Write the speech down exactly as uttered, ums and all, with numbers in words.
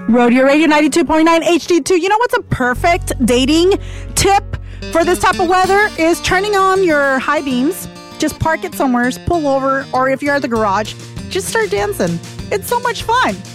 Rodeo Radio ninety-two point nine H D two. You know what's a perfect dating tip for this type of weather is turning on your high beams. Just park it somewhere, pull over, or if you're at the garage, just start dancing. It's so much fun.